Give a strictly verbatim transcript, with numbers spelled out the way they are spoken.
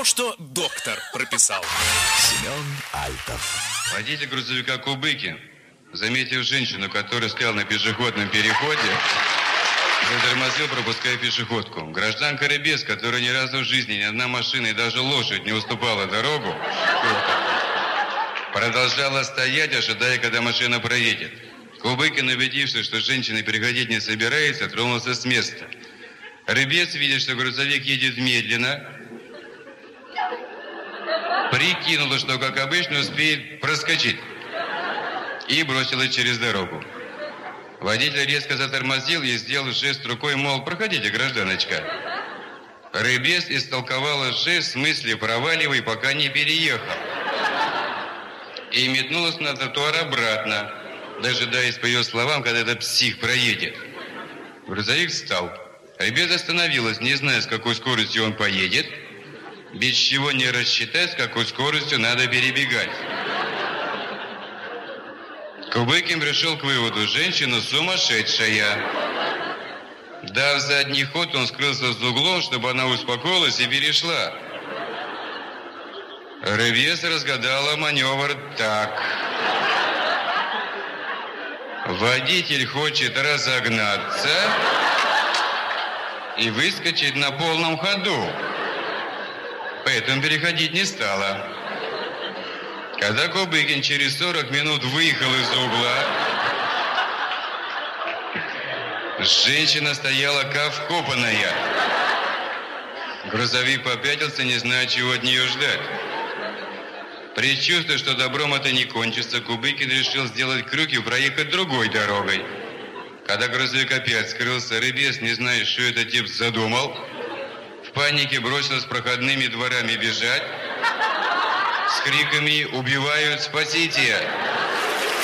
что доктор прописал. Семен Альтов. Водитель грузовика Кубыкин, заметив женщину, которая стояла на пешеходном переходе, затормозил, пропуская пешеходку. Гражданка Рыбец, которая ни разу в жизни ни одна машина и даже лошадь не уступала дорогу, продолжала стоять, ожидая, когда машина проедет. Кубыкин, убедившись, что женщина переходить не собирается, тронулся с места. Рыбец, видя, что грузовик едет медленно, прикинула, что, как обычно, успеет проскочить, и бросилась через дорогу. Водитель резко затормозил и сделал жест рукой, мол, проходите, гражданочка. Рыбец истолковала жест в смысле проваливай, пока не переехал. И метнулась на тротуар обратно, дожидаясь, по ее словам, когда этот псих проедет. Грузовик встал. Рыбец остановилась, не зная, с какой скоростью он поедет, без чего не рассчитать, с какой скоростью надо перебегать. Кубыкин пришел к выводу, женщина сумасшедшая. Дав задний ход, он скрылся за углом, чтобы она успокоилась и перешла. Рыбец разгадала маневр так. Водитель хочет разогнаться и выскочить на полном ходу, поэтому переходить не стала. Когда Кубыкин через сорок минут выехал из угла, женщина стояла как вкопанная. Грузовик попятился, не зная, чего от нее ждать. Предчувствуя, что добром это не кончится, Кубыкин решил сделать крюк и проехать другой дорогой. Когда грузовик опять скрылся, Рыбец, не зная, что этот тип задумал, в панике бросился проходными дворами бежать с криками «Убивают, спасите!».